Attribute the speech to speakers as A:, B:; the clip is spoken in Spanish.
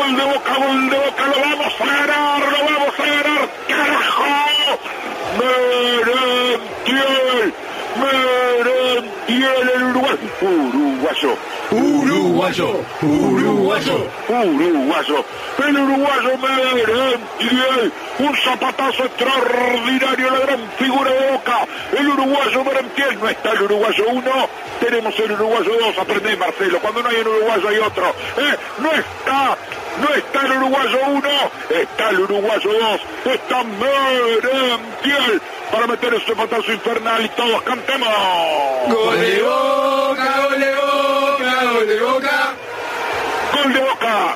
A: gol de Boca, lo vamos a ganar, carajo. Merentiel, el uruguayo. El uruguayo Merentiel, un zapatazo extraordinario, la gran figura de Boca, el uruguayo Merentiel. No está el uruguayo 1, tenemos el uruguayo 2, aprende Marcelo, cuando no hay un uruguayo hay otro, no está el uruguayo 1, está el uruguayo 2, está Merentiel para meter ese patazo infernal y todos cantemos.
B: ¡Gol de Boca, gol de Boca, gol de Boca!
A: ¡Gol de Boca!